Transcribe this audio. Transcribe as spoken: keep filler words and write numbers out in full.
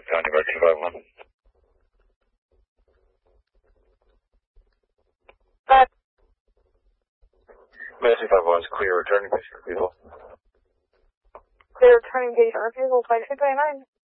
County Bar two five one. Uh, May two five one is clear returning patient refusal. clear returning patient refusal, twenty-two twenty-nine.